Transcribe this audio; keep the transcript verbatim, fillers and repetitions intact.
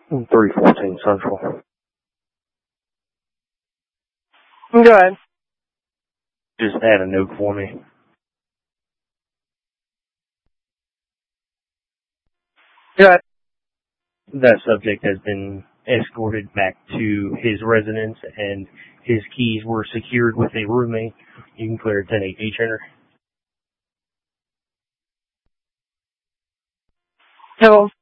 three fourteen Central. Go ahead. Just add a note for me. Go ahead. That subject has been escorted back to his residence and his keys were secured with a roommate. You can clear ten eight H enter. Hello.